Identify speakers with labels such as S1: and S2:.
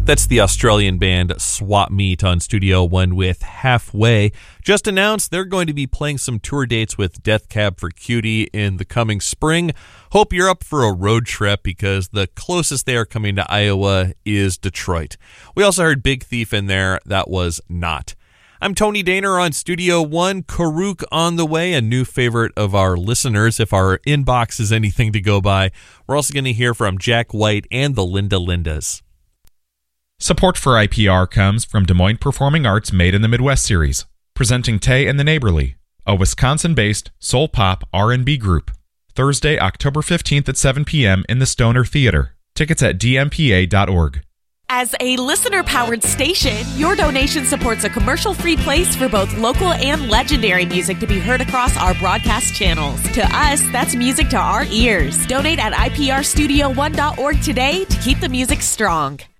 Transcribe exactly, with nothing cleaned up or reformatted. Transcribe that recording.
S1: That's the Australian band Swap Meet on Studio One with Halfway. Just announced they're going to be playing some tour dates with Death Cab for Cutie in the coming spring. Hope you're up for a road trip because the closest they are coming to Iowa is Detroit. We also heard Big Thief in there. That was not. I'm Tony Daner on Studio One. Karuk on the way, a new favorite of our listeners, if our inbox is anything to go by. We're also going to hear from Jack White and the Linda Lindas.
S2: Support for I P R comes from Des Moines Performing Arts Made in the Midwest series, presenting Tay and the Neighborly, a Wisconsin-based soul pop R and B group. Thursday, October fifteenth at seven p.m. in the Stoner Theater. Tickets at d m p a dot org.
S3: As a listener-powered station, your donation supports a commercial-free place for both local and legendary music to be heard across our broadcast channels. To us, that's music to our ears. Donate at i p r studio one dot org today to keep the music strong.